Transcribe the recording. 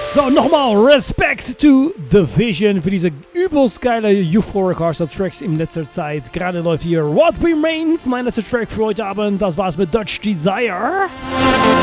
So, nochmal Respect to The Vision für diese übelst geile Euphoric Hardstyle Tracks in letzter Zeit. Gerade läuft hier What Remains, mein letzter Track für heute Abend. Das war's mit Dutch Desire.